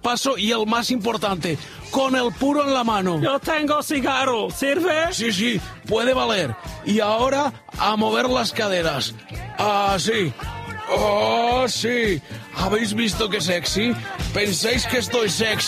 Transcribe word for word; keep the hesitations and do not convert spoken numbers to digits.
paso y el más importante, con el puro en la mano. Yo tengo cigarro, ¿sirve? Sí, sí, puede valer. Y ahora a mover las caderas. Así. ¡Oh, sí! ¿Habéis visto qué sexy? ¿Pensáis que estoy sexy?